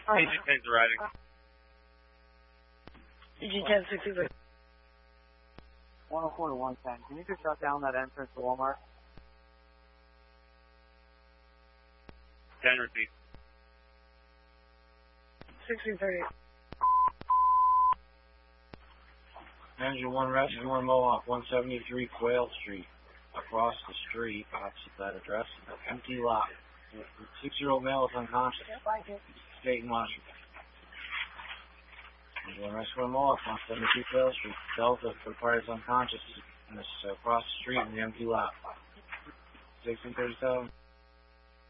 Agent 10's riding. Agent 10, 63. 104 to 110. Can you just shut down that entrance to Walmart? 10 repeat. 1630. Manager 1 Rescue 1 Mohawk, 173 Quail Street. Across the street, opposite that address, empty lot. 6-year-old male is unconscious. State in Washington. Manager 1 Rescue 1 Mohawk, 173 Quail Street. Delta, the party is unconscious. And this is across the street in the empty lot. 1637.